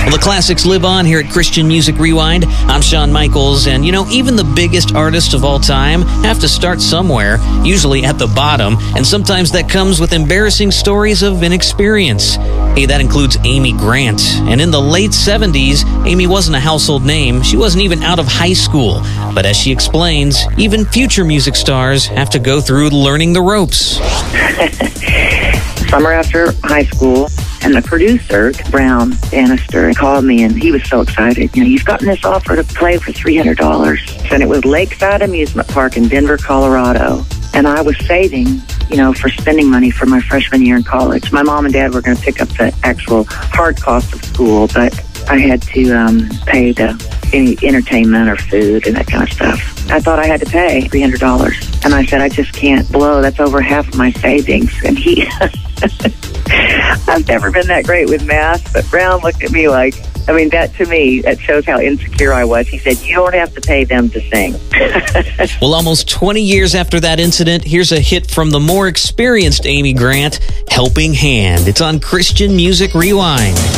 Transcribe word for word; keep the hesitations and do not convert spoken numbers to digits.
Well, the classics live on here at Christian Music Rewind. I'm Shawn Michaels, and you know, even the biggest artists of all time have to start somewhere, usually at the bottom, and sometimes that comes with embarrassing stories of inexperience. Hey, that includes Amy Grant. And in the late seventies, Amy wasn't a household name. She wasn't even out of high school. But as she explains, even future music stars have to go through learning the ropes. Summer after high school, and the producer, Brown Bannister, called me, and he was so excited. You know, he's gotten this offer to play for three hundred dollars. And it was Lakeside Amusement Park in Denver, Colorado. And I was saving, you know, for spending money for my freshman year in college. My mom and dad were going to pick up the actual hard cost of school, but I had to um, pay the any entertainment or food and that kind of stuff. I thought I had to pay three hundred dollars. And I said, I just can't blow. That's over half of my savings. And he... I've never been that great with math, but Brown looked at me like, I mean, that to me, that shows how insecure I was. He said, you don't have to pay them to sing. Well, almost twenty years after that incident, here's a hit from the more experienced Amy Grant, Helping Hand. It's on Christian Music Rewind.